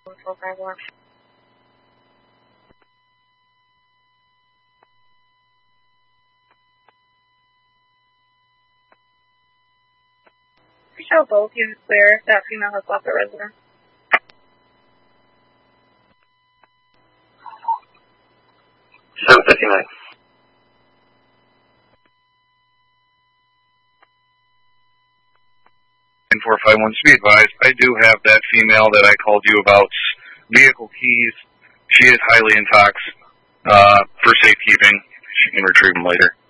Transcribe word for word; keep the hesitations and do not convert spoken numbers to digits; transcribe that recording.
four five one. We show both units clear. That female has left the residence. seven fifty-nine. four five one, be advised, I do have that female that I called you about vehicle keys. She is highly intox uh, for safekeeping. She can retrieve them later.